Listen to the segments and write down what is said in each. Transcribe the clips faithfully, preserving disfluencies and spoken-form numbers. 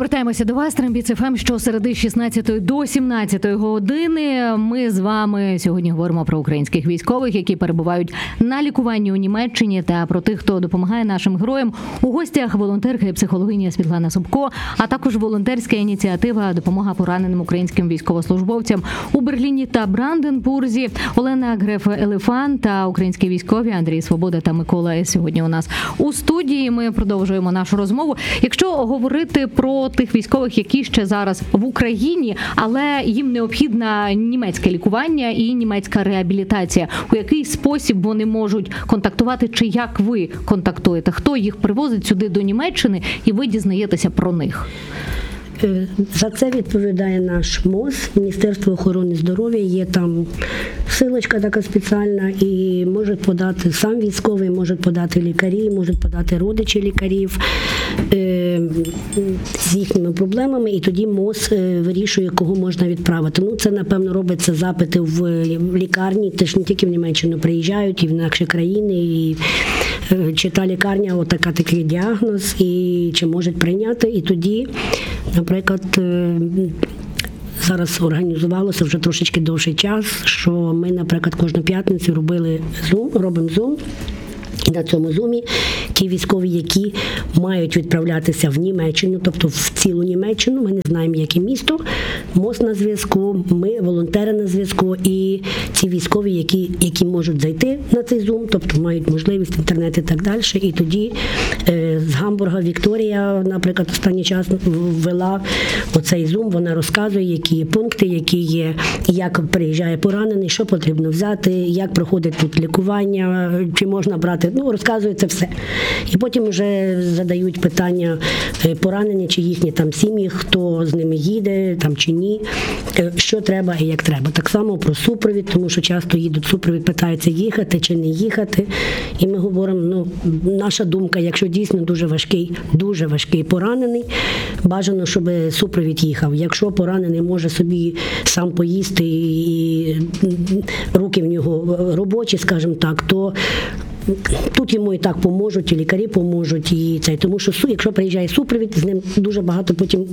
Повертаємося до вас, Трембіц еф ем, щосереди з шістнадцятої до сімнадцятої години. Ми з вами сьогодні говоримо про українських військових, які перебувають на лікуванні у Німеччині, та про тих, хто допомагає нашим героям. У гостях волонтерка і психологиня Світлана Собко, а також волонтерська ініціатива «Допомога пораненим українським військовослужбовцям» у Берліні та Бранденбурзі. Олена Греф-Елефант та українські військові Андрій Свобода та Микола сьогодні у нас у студії. Ми продовжуємо нашу розмову. Якщо говорити про тих військових, які ще зараз в Україні, але їм необхідне німецьке лікування і німецька реабілітація, у який спосіб вони можуть контактувати, чи як ви контактуєте? Хто їх привозить сюди до Німеччини і ви дізнаєтеся про них? За це відповідає наш МОЗ, Міністерство охорони здоров'я. Є там силочка така спеціальна, і можуть подати сам військовий, можуть подати лікарі, можуть подати родичі лікарів е, з їхніми проблемами, і тоді МОЗ вирішує, кого можна відправити. Ну, це, напевно, робиться запити в лікарні, теж не тільки в Німеччину приїжджають, і в наші країни, і чи та лікарня, отака такий діагноз, і чи можуть прийняти, і тоді, наприклад, зараз організувалося вже трошечки довший час, що ми, наприклад, кожну п'ятницю робили Zoom, робимо Zoom. І на цьому зумі ті військові, які мають відправлятися в Німеччину, тобто в цілу Німеччину, ми не знаємо, яке місто, МОЗ на зв'язку, ми волонтери на зв'язку, і ці військові, які, які можуть зайти на цей зум, тобто мають можливість інтернет і так далі. І тоді е, з Гамбурга Вікторія, наприклад, останній час ввела оцей зум, вона розказує, які є пункти, які є, як приїжджає поранений, що потрібно взяти, як проходить тут лікування, чи можна брати. Ну, розказується все. І потім вже задають питання поранені, чи їхні там сім'ї, хто з ними їде, там чи ні, що треба і як треба. Так само про супровід, тому що часто їдуть супровід, питаються їхати чи не їхати. І ми говоримо, ну, наша думка, якщо дійсно дуже важкий, дуже важкий поранений, бажано, щоб супровід їхав. Якщо поранений може собі сам поїсти і руки в нього робочі, скажімо так, то тут йому і так поможуть, і лікарі поможуть, і це, тому що якщо приїжджає супровід, з ним дуже багато потім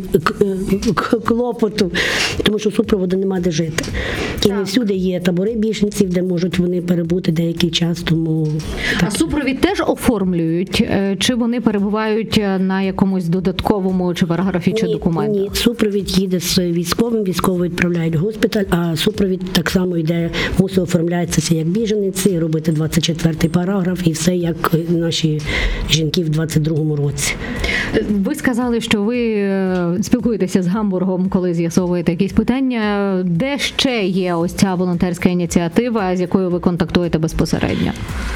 клопоту, тому що супроводу нема де жити. І так. Не всюди є табори біженців, де можуть вони перебути деякий час, тому... А так. Супровід теж оформлюють? Чи вони перебувають на якомусь додатковому чи параграфі, чи документі? Ні, супровід їде з військовим, військовий відправляють в госпіталь, а супровід так само йде, мусить оформляється як біженець, робити двадцять четвертий параграф, і все, як наші жінки в двадцять другому році. Ви сказали, що ви спілкуєтеся з Гамбургом, коли з'ясовуєте якісь питання. Де ще є ось ця волонтерська ініціатива, з якою ви контактуєте безпосередньо?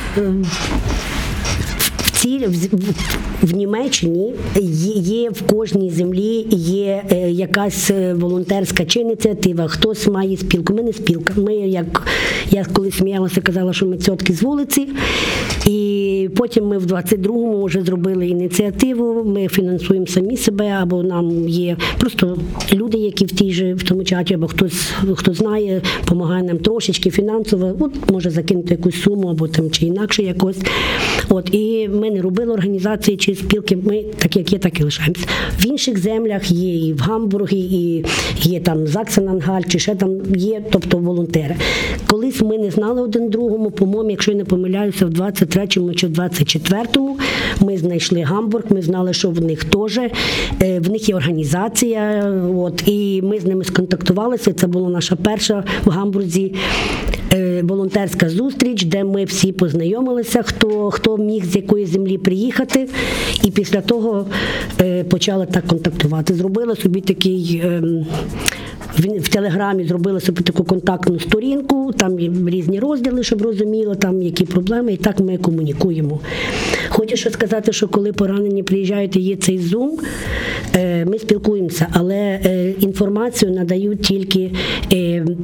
В, в Німеччині є в кожній землі є якась волонтерська чи ініціатива, хтось має спілку. Ми не спілка. Ми, як я колись сміялася, казала, що ми цьотки з вулиці. І потім ми в двадцять другому вже зробили ініціативу, ми фінансуємо самі себе, або нам є просто люди, які в тій же в тому чаті, або хтось, хто знає, допомагає нам трошечки фінансово, от може закинути якусь суму, або там чи інакше якось. От, і ми не робили організації чи спілки, ми так як є, так і лишаємося. В інших землях є і в Гамбургі, і є там Заксен-Ангаль, чи ще там є, тобто волонтери. Колись ми не знали один другому, по-моєму, якщо я не помиляюся, в двадцять третьому чи в двадцять четвертому ми знайшли Гамбург, ми знали, що в них теж, в них є організація, от, і ми з ними сконтактувалися, це була наша перша в Гамбурзі волонтерська зустріч, де ми всі познайомилися, хто, хто міг з якої землі приїхати, і після того е, почали так контактувати. Зробили собі такий, е, в, в Телеграмі зробили собі таку контактну сторінку, там є різні розділи, щоб розуміло, там які проблеми, і так ми комунікуємо. Хочу ще сказати, що коли поранені приїжджають і є цей Zoom, е, ми спілкуємося, але е, інформацію надають тільки е,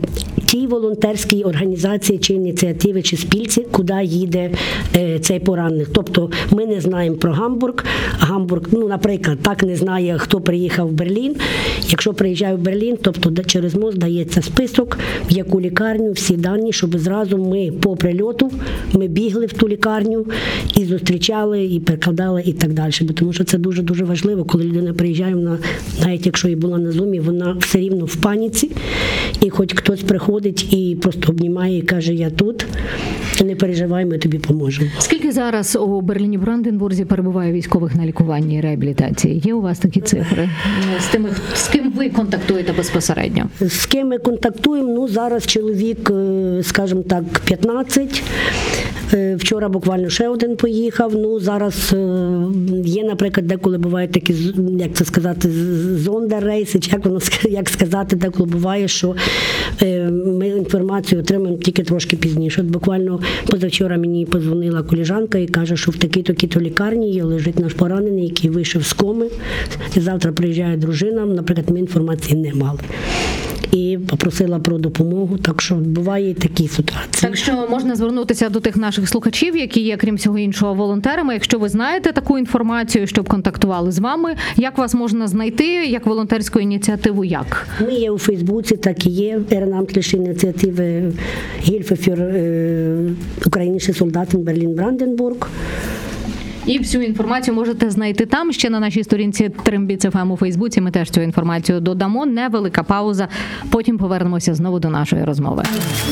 тій волонтерській організації чи ініціативи, чи спільці, куди їде е, цей поранений. Тобто ми не знаємо про Гамбург. Гамбург, ну, наприклад, так не знає, хто приїхав в Берлін. Якщо приїжджає в Берлін, тобто через МОЗ дається список, в яку лікарню, всі дані, щоб зразу ми по прильоту, ми бігли в ту лікарню і зустрічали, і перекладали, і так далі. Бо тому що це дуже-дуже важливо, коли людина приїжджає, вона, навіть якщо і була на зумі, вона все рівно в паніці, і хоч хтось приходить і просто обнімає і каже, я тут, не переживай, ми тобі поможемо. Скільки зараз у Берліні-Бранденбурзі перебуває військових на лікуванні і реабілітації? Є у вас такі цифри? З тими, з ким ви контактуєте безпосередньо? З ким ми контактуємо? Ну, зараз чоловік, скажімо так, п'ятнадцять. Вчора буквально ще один поїхав. Ну, зараз є, наприклад, деколи бувають такі, як це сказати, зондеррейси, чи як воно як сказати, деколи буває, що ми інформацію отримуємо тільки трошки пізніше. От буквально позавчора мені подзвонила колежанка і каже, що в такій-то лікарні є, лежить наш поранений, який вийшов з коми. І завтра приїжджає дружина, наприклад, ми інформації не мали. І попросила про допомогу, так що буває і такі ситуації. Так що можна звернутися до тих наших слухачів, які є, крім всього іншого, волонтерами. Якщо ви знаєте таку інформацію, щоб контактували з вами, як вас можна знайти, як волонтерську ініціативу, як? Ми є у Фейсбуці, так і є. Ehrenamtliche ініціативи Hilfe für українські солдати Берлін-Бранденбург. І всю інформацію можете знайти там. Ще на нашій сторінці Трембіц еф ем у Фейсбуці ми теж цю інформацію додамо. Невелика пауза. Потім повернемося знову до нашої розмови.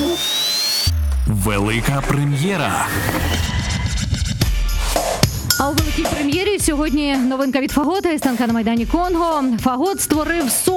Велика прем'єра. А у великій прем'єрі сьогодні новинка від Фагота і станка на Майдані Конго. Фагот створив сон